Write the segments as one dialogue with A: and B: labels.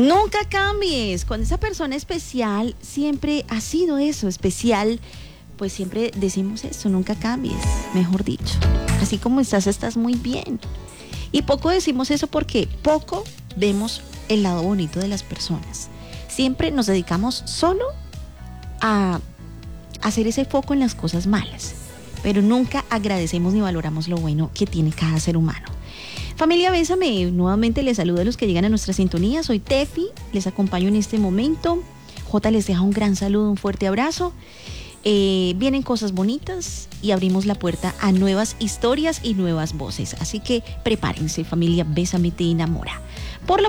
A: Nunca cambies. Con esa persona especial siempre ha sido eso, especial. Pues siempre decimos eso, nunca cambies, mejor dicho. Así como estás muy bien. Y poco decimos eso porque poco vemos el lado bonito de las personas. Siempre nos dedicamos solo a hacer ese foco en las cosas malas, pero nunca agradecemos ni valoramos lo bueno que tiene cada ser humano. Familia Bésame, nuevamente les saludo a los que llegan a nuestra sintonía. Soy Tefi, les acompaño en este momento. Jota les deja un gran saludo, un fuerte abrazo. Vienen cosas bonitas y abrimos la puerta a nuevas historias y nuevas voces. Así que prepárense, familia Bésame te enamora. Por lo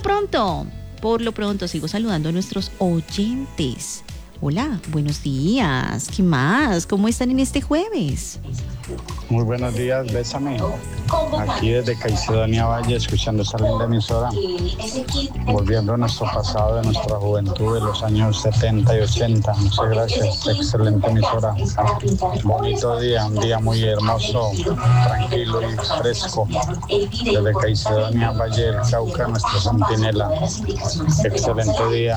A: pronto sigo saludando a nuestros oyentes. Hola, buenos días. ¿Qué más? ¿Cómo están en este jueves?
B: Muy buenos días, Bésame. Aquí desde Caicedonia Valle, escuchando esa linda emisora, volviendo a nuestro pasado, de nuestra juventud, de los años 70 y 80. Muchas gracias, excelente emisora. Bonito día, un día muy hermoso, tranquilo y fresco. Desde Caicedonia Valle del Cauca, nuestra centinela. Excelente día.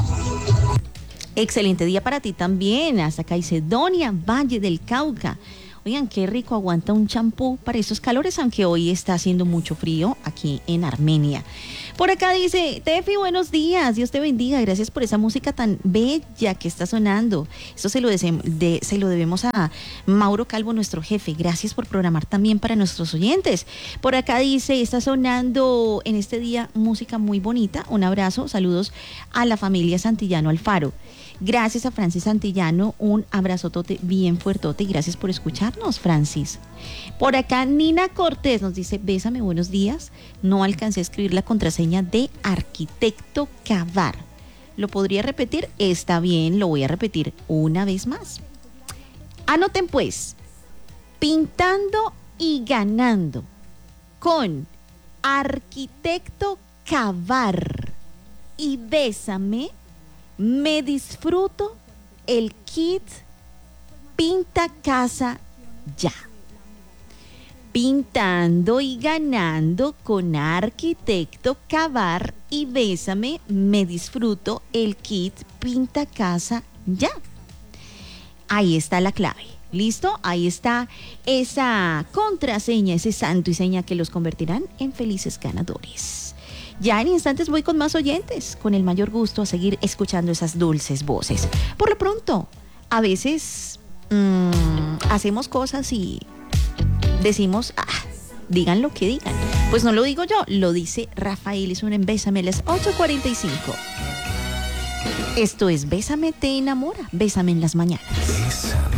A: Excelente día para ti también, hasta Caicedonia, Valle del Cauca. Oigan, qué rico aguanta un champú para estos calores, aunque hoy está haciendo mucho frío aquí en Armenia. Por acá dice, Tefi, buenos días, Dios te bendiga, gracias por esa música tan bella que está sonando. Eso se lo debemos a Mauro Calvo, nuestro jefe. Gracias por programar también para nuestros oyentes. Por acá dice, está sonando en este día música muy bonita. Un abrazo, saludos a la familia Santillano Alfaro. Gracias a Francis Santillano, un abrazotote bien fuertote y gracias por escucharnos, Francis. Por acá Nina Cortés nos dice, Bésame, buenos días. No alcancé a escribir la contraseña de Arquitecto Cavar. ¿Lo podría repetir? Está bien, lo voy a repetir una vez más. Anoten pues, pintando y ganando con Arquitecto Cavar y Bésame. Me disfruto el kit Pinta Casa Ya. Pintando y ganando con Arquitecto Cavar y Bésame, me disfruto el kit Pinta Casa Ya. Ahí está la clave. ¿Listo? Ahí está esa contraseña, ese santo y seña que los convertirán en felices ganadores. Ya en instantes voy con más oyentes, con el mayor gusto a seguir escuchando esas dulces voces. Por lo pronto, a veces hacemos cosas y decimos, digan lo que digan. Pues no lo digo yo, lo dice Rafael, es un en Bésame, las 8:45. Esto es Bésame te enamora, Bésame en las mañanas.